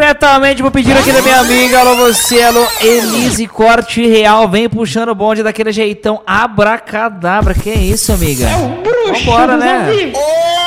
Diretamente pro pedido aqui da minha amiga, alô você, alô Elise Corte Real, vem puxando o bonde daquele jeitão abracadabra, que é isso, amiga? É o bruxo Vambora, dos né? amigos.